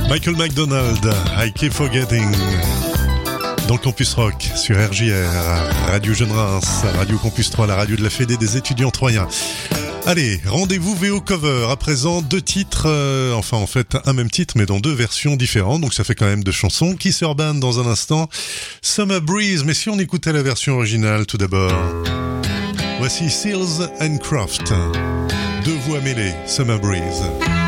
Michael McDonald, I Keep Forgetting. Dans le Campus Rock, sur RJR, Radio Jeune Reims, Radio Campus 3, la radio de la Fédé des étudiants troyens. Allez, rendez-vous VO Cover. À présent, deux titres, enfin en fait un même titre, mais dans deux versions différentes. Donc ça fait quand même deux chansons. Kiss Urban dans un instant. Summer Breeze, mais si on écoutait la version originale tout d'abord. Voici Seals and Croft. Deux voix mêlées, Summer Breeze.